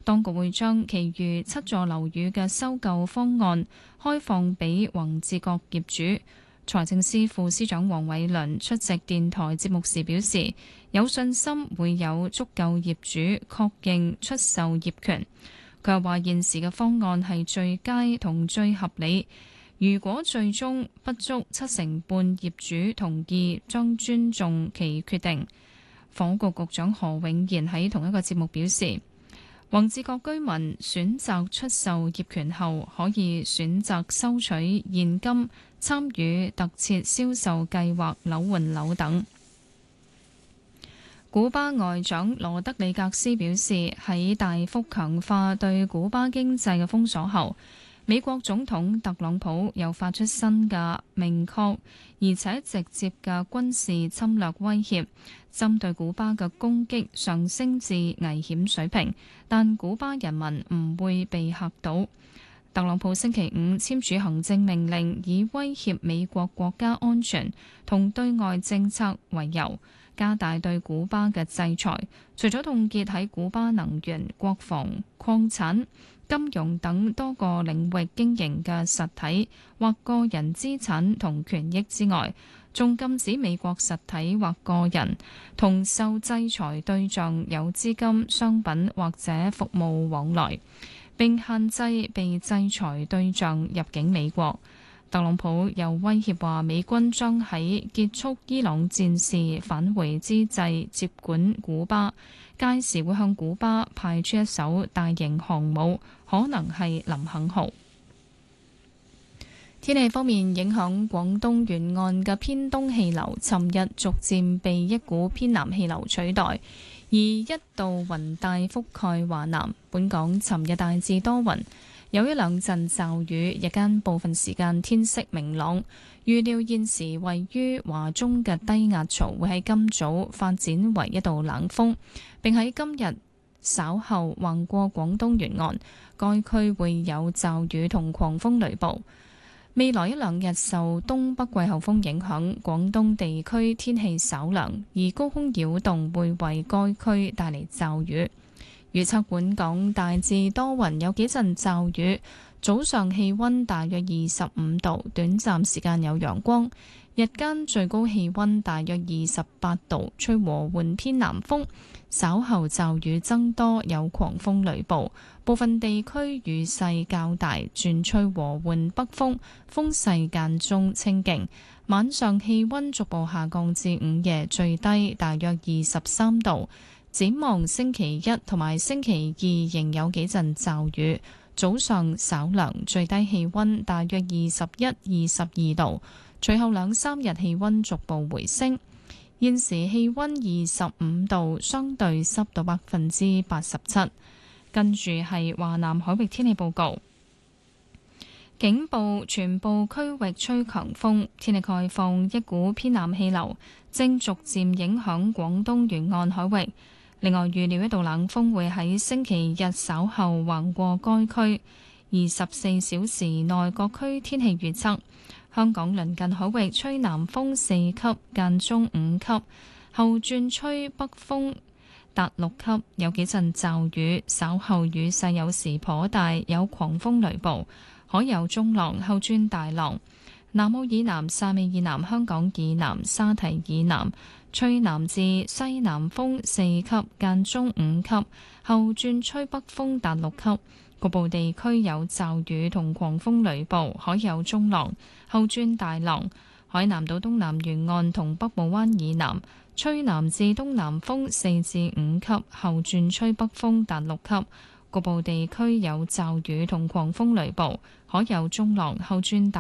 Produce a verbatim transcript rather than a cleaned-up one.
當局會將其餘七座樓宇嘅收購方案開放俾宏志閣業主。財政司副司長黃偉綸出席電台節目時表示，有信心會有足夠業主確認出售業權。佢又話現時嘅方案係最佳同最合理，如果最終不足七成半業主同意，將尊重其決定。房屋局局長何永賢喺同一個節目表示，宏志閣居民選擇出售業權後，可以選擇收取現金、參與特設銷售計劃、樓換樓等。古巴外長羅德里格斯表示，喺大幅強化對古巴經濟嘅封鎖後，美國總統特朗普又發出新嘅明確而且直接嘅軍事侵略威脅，針對古巴嘅攻擊上升至危險水平，但古巴人民唔會被嚇倒。特朗普星期五簽署行政命令，以威脅美國國家安全同對外政策為由，加大對古巴嘅制裁，除咗凍結喺古巴能源、國防、礦產、金融等多個領域經營嘅實體或個人資產同權益之外，仲禁止美國實體或個人同受制裁對象有資金、商品或者服務往來，並限制被制裁對象入境美國。特朗普又威脅話，美軍將喺結束伊朗戰事返回之際接管古巴，屆時會向古巴派出一艘大型航母，可能係林肯號。天氣方面，影響廣東沿岸嘅偏東氣流，尋日逐漸被一股偏南氣流取代，而一道雲帶覆蓋華南。本港尋日大致多雲，有一兩陣驟雨，日間部分時間天色明朗。預料現時位於華中嘅低壓槽會喺今早發展為一道冷鋒，並喺今日稍後橫過廣東沿岸，該區會有驟雨同狂風雷暴。未來一兩日受東北季候風影響，廣東地區天氣稍涼，而高空擾動會為該區帶嚟驟雨。預測本港大致多雲，有幾陣驟雨，早上氣溫大約二十五度，短暫時間有陽光，日間最高氣溫大約二十八度，吹和緩偏南風，稍後驟雨增多，有狂風雷暴，部分地區雨勢較大，轉吹和緩北風，風勢間中清勁。晚上氣溫逐步下降至午夜最低大約二十三度。展望星期一同埋星期二仍有幾陣驟雨，早上稍涼，最低氣溫大約二十一、二十二度。隨後兩三日氣溫逐步回升。現時氣溫二十五度，相對濕度百分之八十七。跟住係華南海域天氣報告，警報全部區域吹強風，天氣概況，一股偏南氣流正逐漸影響廣東沿岸海域。另外，預料一道冷鋒會喺星期日稍後橫過該區。二十四小時內各區天氣預測：香港鄰近海域吹南風四級，間中五級，後轉吹北風達六級，有幾陣驟雨，稍後雨勢有時頗大，有狂風雷暴，海有中浪，後轉大浪。南澳以南、汕尾以南、香港以南、沙堤以南吹南至西南風四級，間中五級，後轉吹北風達六級，局部地區有驟雨同狂風雷暴，海有中浪，後轉大浪。海南島東南沿岸同北部灣以南吹南至東南風四至五級，後轉吹北風達六級，局部地區有驟雨同狂風雷暴，海有中浪，後轉大浪。